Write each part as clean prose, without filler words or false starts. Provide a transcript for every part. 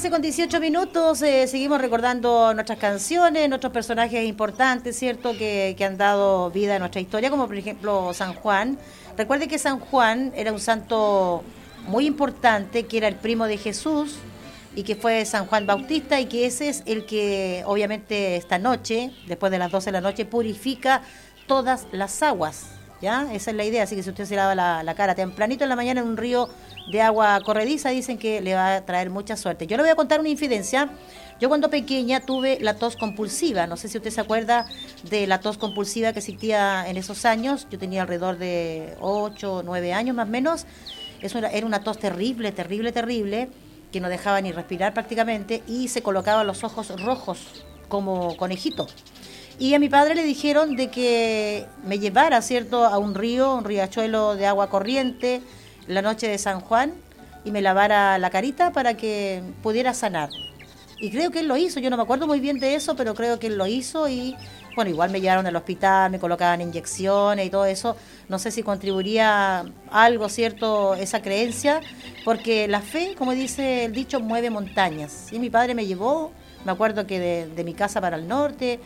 11:18, seguimos recordando nuestras canciones, nuestros personajes importantes, ¿cierto?, que han dado vida a nuestra historia, como por ejemplo San Juan. Recuerde que San Juan era un santo muy importante, que era el primo de Jesús, y que fue San Juan Bautista, y que ese es el que obviamente esta noche, después de las 12 de la noche, purifica todas las aguas. ¿Ya? Esa es la idea, así que si usted se lava la cara tempranito en la mañana en un río de agua corrediza, dicen que le va a traer mucha suerte. Yo le voy a contar una infidencia. Yo cuando pequeña tuve la tos compulsiva, no sé si usted se acuerda de la tos compulsiva que existía en esos años. Yo tenía alrededor de 8 o 9 años más o menos. Era una tos terrible, que no dejaba ni respirar prácticamente, y se colocaban los ojos rojos como conejito. Y a mi padre le dijeron de que me llevara, ¿cierto?, a un riachuelo de agua corriente la noche de San Juan, y me lavara la carita para que pudiera sanar. Y creo que él lo hizo, yo no me acuerdo muy bien de eso, pero creo que él lo hizo. Y bueno, igual me llevaron al hospital, me colocaban inyecciones y todo eso. No sé si contribuiría algo, ¿cierto?, esa creencia, porque la fe, como dice el dicho, mueve montañas. Y mi padre me llevó, me acuerdo que de mi casa para el norte,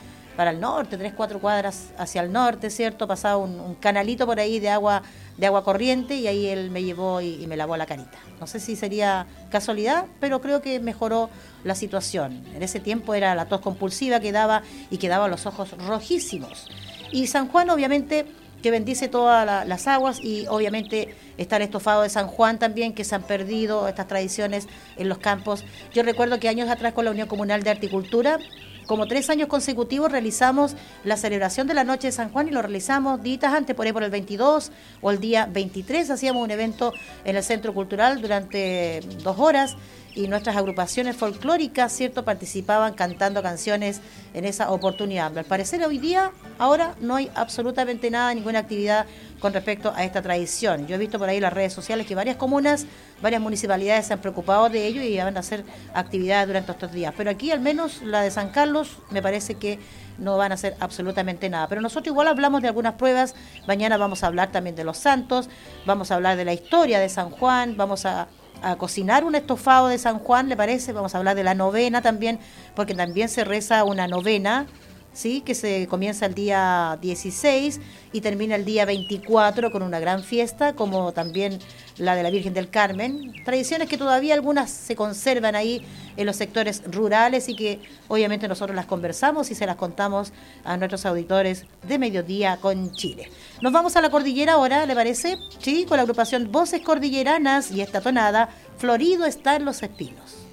3-4 cuadras hacia el norte, ¿cierto? Pasaba un canalito por ahí de agua corriente, y ahí él me llevó y me lavó la carita. No sé si sería casualidad, pero creo que mejoró la situación. En ese tiempo era la tos compulsiva que daba los ojos rojísimos. Y San Juan, obviamente, que bendice todas las aguas, y obviamente está el estofado de San Juan también, que se han perdido estas tradiciones en los campos. Yo recuerdo que años atrás, con la Unión Comunal de Horticultura, como 3 años consecutivos realizamos la celebración de la Noche de San Juan, y lo realizamos días antes, por ahí por el 22 o el día 23, hacíamos un evento en el Centro Cultural durante 2 horas, y nuestras agrupaciones folclóricas, ¿cierto?, participaban cantando canciones en esa oportunidad. Al parecer ahora no hay absolutamente nada, ninguna actividad con respecto a esta tradición. Yo he visto por ahí en las redes sociales que varias comunas, varias municipalidades se han preocupado de ello y van a hacer actividades durante estos días. Pero aquí, al menos la de San Carlos, me parece que no van a hacer absolutamente nada. Pero nosotros igual hablamos de algunas pruebas. Mañana vamos a hablar también de los santos, vamos a hablar de la historia de San Juan, vamos a cocinar un estofado de San Juan, ¿le parece? Vamos a hablar de la novena también, porque también se reza una novena, ¿sí?, que se comienza el día 16 y termina el día 24 con una gran fiesta, como también la de la Virgen del Carmen. Tradiciones que todavía algunas se conservan ahí en los sectores rurales, y que obviamente nosotros las conversamos y se las contamos a nuestros auditores de Mediodía con Chile. Nos vamos a la cordillera ahora, ¿le parece? Sí, con la agrupación Voces Cordilleranas y esta tonada, Florido están los espinos.